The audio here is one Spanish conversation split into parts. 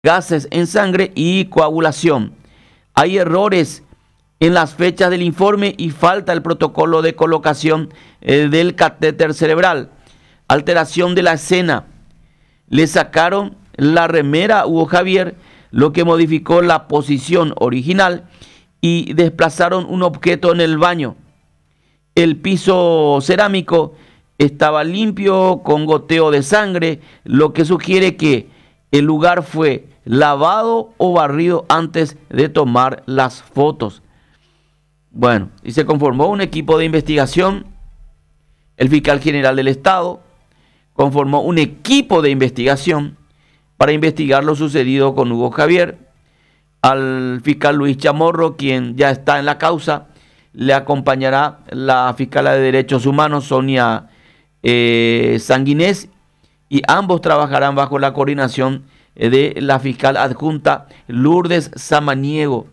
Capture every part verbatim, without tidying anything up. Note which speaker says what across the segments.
Speaker 1: gases en sangre y coagulación. Hay errores en las fechas del informe y falta el protocolo de colocación eh, del catéter cerebral. Alteración de la escena. Le sacaron la remera a Hugo Javier, lo que modificó la posición original, y desplazaron un objeto en el baño. El piso cerámico estaba limpio con goteo de sangre, lo que sugiere que el lugar fue lavado o barrido antes de tomar las fotos. Bueno, y se conformó un equipo de investigación. El fiscal general del Estado conformó un equipo de investigación para investigar lo sucedido con Hugo Javier. Al fiscal Luis Chamorro, quien ya está en la causa, le acompañará la fiscala de Derechos Humanos, Sonia eh, Sanguinés, y ambos trabajarán bajo la coordinación de la fiscal adjunta Lourdes Samaniego.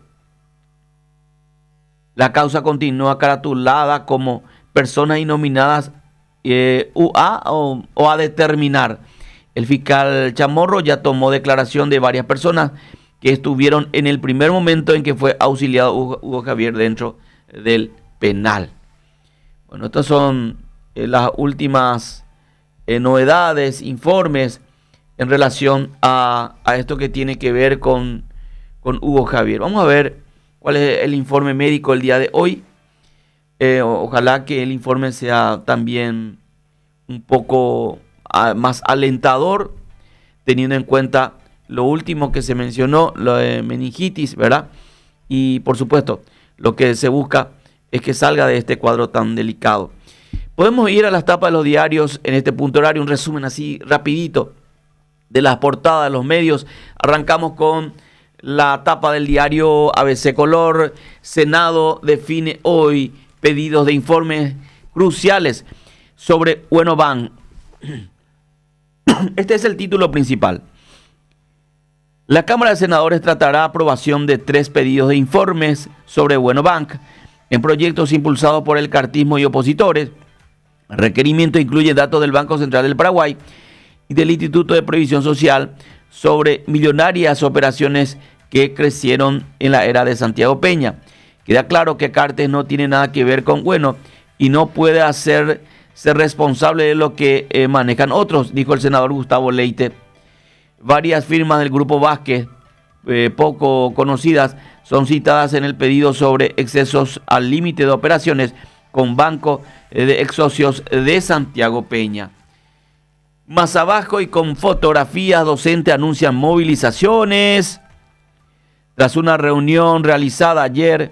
Speaker 1: La causa continúa caratulada como personas innominadas eh, U A o, o a determinar. El fiscal Chamorro ya tomó declaración de varias personas que estuvieron en el primer momento en que fue auxiliado Hugo, Hugo Javier dentro del penal. Bueno, estas son eh, las últimas eh, novedades, informes en relación a, a esto que tiene que ver con, con Hugo Javier. Vamos a ver cuál es el informe médico el día de hoy. Eh, ojalá que el informe sea también un poco a, más alentador, teniendo en cuenta lo último que se mencionó, lo de meningitis, ¿verdad? Y por supuesto, lo que se busca es que salga de este cuadro tan delicado. Podemos ir a las tapas de los diarios en este punto horario, un resumen así rapidito de las portadas de los medios. Arrancamos con la tapa del diario A B C Color. Senado define hoy pedidos de informes cruciales sobre Buenobank. Este es el título principal. La Cámara de Senadores tratará aprobación de tres pedidos de informes sobre Buenobank en proyectos impulsados por el cartismo y opositores. El requerimiento incluye datos del Banco Central del Paraguay y del Instituto de Previsión Social sobre millonarias operaciones que crecieron en la era de Santiago Peña. Queda claro que Cartes no tiene nada que ver con Bueno y no puede hacerse responsable de lo que eh, manejan otros, dijo el senador Gustavo Leite. Varias firmas del Grupo Vázquez, eh, poco conocidas, son citadas en el pedido sobre excesos al límite de operaciones con banco eh, de ex socios de Santiago Peña. Más abajo y con fotografías, docentes anuncian movilizaciones. Tras una reunión realizada ayer,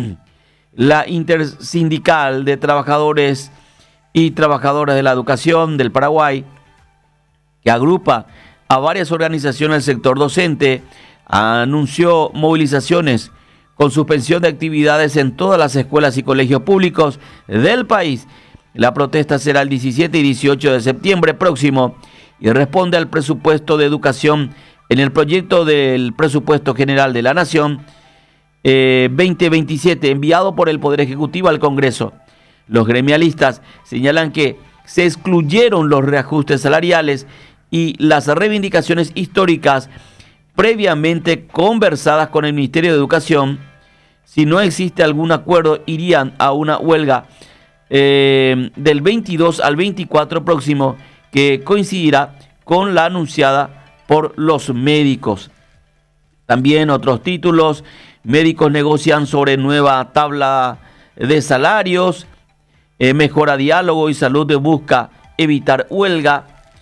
Speaker 1: la Intersindical de Trabajadores y Trabajadoras de la Educación del Paraguay, que agrupa a varias organizaciones del sector docente, anunció movilizaciones con suspensión de actividades en todas las escuelas y colegios públicos del país. La protesta será el diecisiete y dieciocho de septiembre próximo y responde al presupuesto de educación en el proyecto del presupuesto general de la Nación eh, veinte veintisiete enviado por el Poder Ejecutivo al Congreso. Los gremialistas señalan que se excluyeron los reajustes salariales y las reivindicaciones históricas previamente conversadas con el Ministerio de Educación. Si no existe algún acuerdo, irían a una huelga eh, del veintidós al veinticuatro próximo, que coincidirá con la anunciada por los médicos. También otros títulos: médicos negocian sobre nueva tabla de salarios, eh, mejora diálogo y salud busca evitar huelga.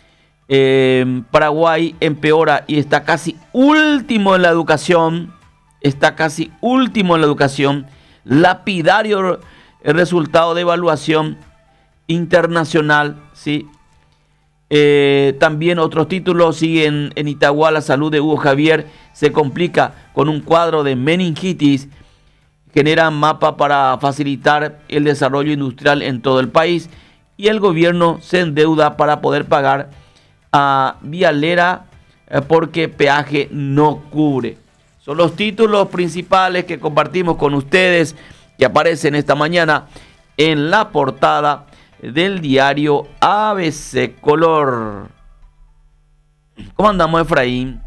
Speaker 1: Eh, Paraguay empeora y está casi último en la educación, está casi último en la educación, lapidario el resultado de evaluación internacional, ¿sí? Eh, también otros títulos siguen en Itagua, la salud de Hugo Javier se complica con un cuadro de meningitis, genera mapa para facilitar el desarrollo industrial en todo el país y el gobierno se endeuda para poder pagar a Vialera eh, porque peaje no cubre. Son los títulos principales que compartimos con ustedes, que aparecen esta mañana en la portada del diario A B C Color. ¿Cómo andamos, Efraín?